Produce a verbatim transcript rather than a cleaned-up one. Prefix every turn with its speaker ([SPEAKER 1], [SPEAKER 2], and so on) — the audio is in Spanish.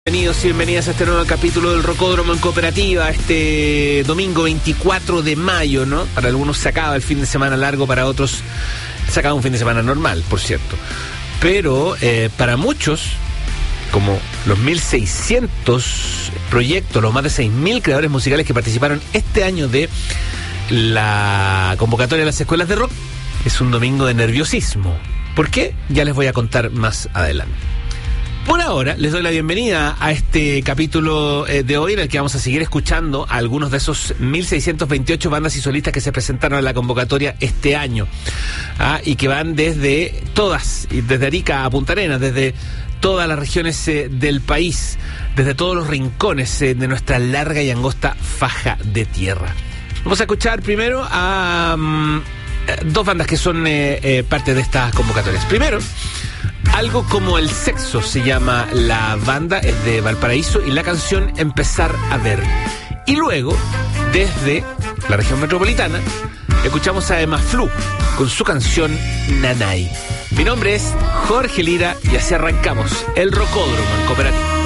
[SPEAKER 1] Bienvenidos y bienvenidas a este nuevo capítulo del Rocódromo en Cooperativa, este domingo veinticuatro de mayo, ¿no? Para algunos se acaba el fin de semana largo, para otros se acaba un fin de semana normal, por cierto. Pero eh, para muchos, como los mil seiscientos proyectos, los más de seis mil creadores musicales que participaron este año de la convocatoria de las escuelas de rock, es un domingo de nerviosismo. ¿Por qué? Ya les voy a contar más adelante. Por ahora, les doy la bienvenida a este capítulo eh, de hoy, en el que vamos a seguir escuchando a algunos de esos mil seiscientos veintiocho bandas y solistas que se presentaron en la convocatoria este año, ¿ah? Y que van desde todas, desde Arica a Punta Arenas, desde todas las regiones eh, del país, desde todos los rincones eh, de nuestra larga y angosta faja de tierra. Vamos a escuchar primero a um, dos bandas que son eh, eh, parte de estas convocatorias. Primero, Algo como el sexo se llama la banda, es de Valparaíso, y la canción Empezar a ver. Y luego, desde la región metropolitana, escuchamos a Emma Flu con su canción Nanay. Mi nombre es Jorge Lira y así arrancamos el Rocódromo en Cooperativa.